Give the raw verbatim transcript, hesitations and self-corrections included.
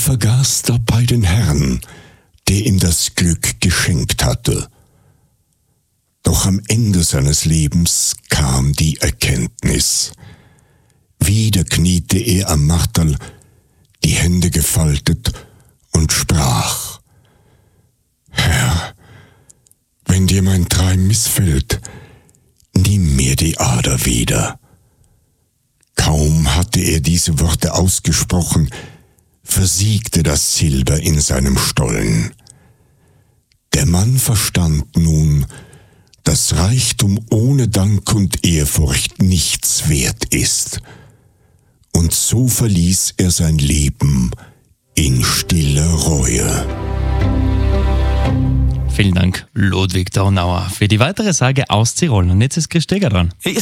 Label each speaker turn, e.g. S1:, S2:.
S1: vergaß dabei den Herrn, der ihm das Glück geschenkt hatte. Doch am Ende seines Lebens kam die Erkenntnis. Wieder kniete er am Marterl, die Hände gefaltet und sprach: Herr, wenn dir mein Traum missfällt, nimm mir die Ader wieder. Kaum hatte er diese Worte ausgesprochen, versiegte das Silber in seinem Stollen. Der Mann verstand nun, dass Reichtum ohne Dank und Ehrfurcht nichts wert ist. Und so verließ er sein Leben in stiller Reue.
S2: Vielen Dank, Ludwig Donauer, für die weitere Sage aus Tirol. Und jetzt ist Chris Steger dran.